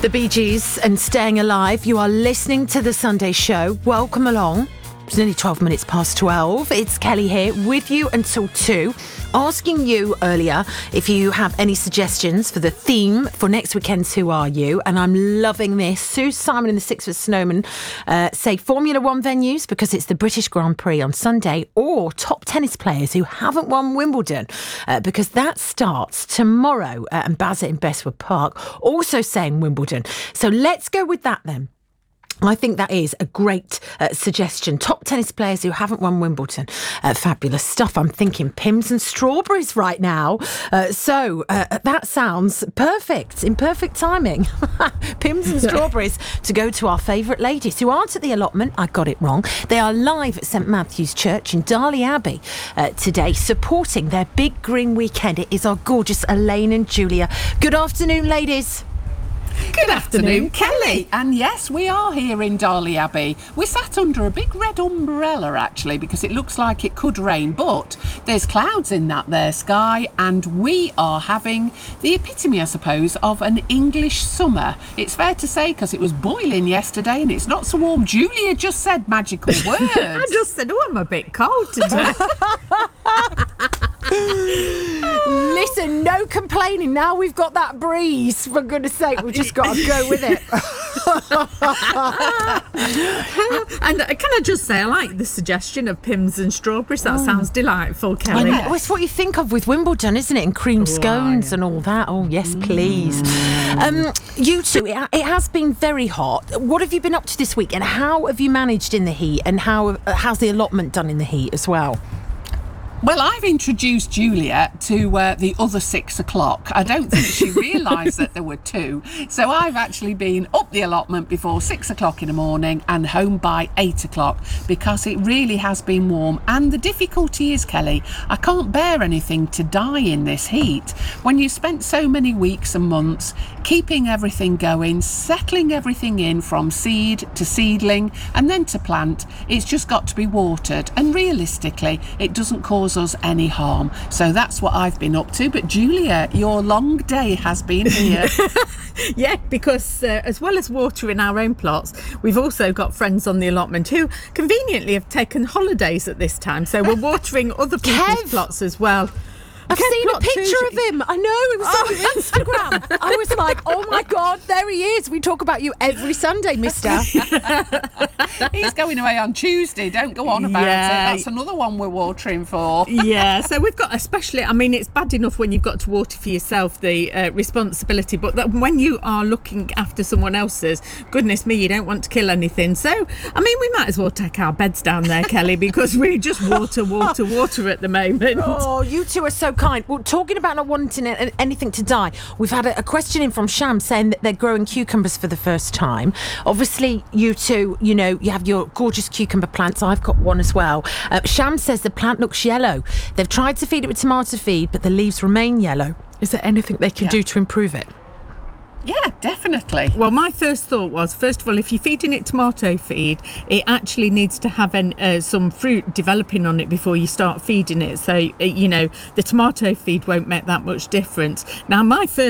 The Bee Gees and Staying Alive. You are listening to The Sunday Show. Welcome along. It's nearly 12 minutes past 12. It's Kelly here with you until 2. Asking you earlier if you have any suggestions for the theme for next weekend's Who Are You? And I'm loving this. Sue Simon and the 6 Foot Snowmen say Formula One venues because it's the British Grand Prix on Sunday, or top tennis players who haven't won Wimbledon because that starts tomorrow. And Bazza in Bestwood Park also saying Wimbledon. So let's go with that then. I think that is a great suggestion. Top tennis players who haven't won Wimbledon. Fabulous stuff. I'm thinking Pims and Strawberries right now. So that sounds perfect, in perfect timing. Pims and Strawberries to go to our favourite ladies who aren't at the allotment. I got it wrong. They are live at St Matthew's Church in Darley Abbey today, supporting their big green weekend. It is our gorgeous Elaine and Julia. Good afternoon, ladies. Good afternoon, Kelly. And yes, we are here in Darley Abbey. We're sat under a big red umbrella, actually, because it looks like it could rain, but there's clouds in that there sky, and we are having the epitome, I suppose, of an English summer. It's fair to say, because it was boiling yesterday and it's not so warm. Julia just said magical words. I just said, oh, I'm a bit cold today. Listen, no complaining. Now we've got that breeze. For goodness sake, we've just got to go with it. And can I just say, I like the suggestion of Pims and Strawberries. That sounds delightful, Kelly. Well, it's what you think of with Wimbledon, isn't it? And cream scones and all that. Oh, yes, please. You two, it has been very hot. What have you been up to this week? And how have you managed in the heat? And how's the allotment done in the heat as well? Well, I've introduced Julia to the other 6 o'clock. I don't think she realised that there were 2. So I've actually been up the allotment before 6 o'clock in the morning and home by 8 o'clock because it really has been warm. And the difficulty is, Kelly, I can't bear anything to die in this heat. When you spent so many weeks and months keeping everything going, settling everything in from seed to seedling and then to plant, it's just got to be watered. And realistically, it doesn't cause us any harm. So that's what I've been up to. But Julia, your long day has been here. Yeah, because as well as watering our own plots, we've also got friends on the allotment who conveniently have taken holidays at this time. So we're watering other people's plots as well. I've seen a picture of him. I know, it was on Instagram. I was like, oh my God, there he is. We talk about you every Sunday, mister. He's going away on Tuesday. Don't go on about it. That's another one we're watering for. Yeah, so we've got especially, I mean, it's bad enough when you've got to water for yourself, the responsibility, but that when you are looking after someone else's, goodness me, you don't want to kill anything. So, I mean, we might as well take our beds down there, Kelly, because we just water at the moment. Oh, you two are so kind. Well, talking about not wanting anything to die, we've had a question in from Sham saying that they're growing cucumbers for the first time. Obviously, you two, you know, you have your gorgeous cucumber plants. I've got one as well. Sham says the plant looks yellow. They've tried to feed it with tomato feed, but the leaves remain yellow. Is there anything they can do to improve it? Yeah, definitely. Well, my first thought was, first of all, if you're feeding it tomato feed, it actually needs to have some fruit developing on it before you start feeding it. So, you know, the tomato feed won't make that much difference. Now, my first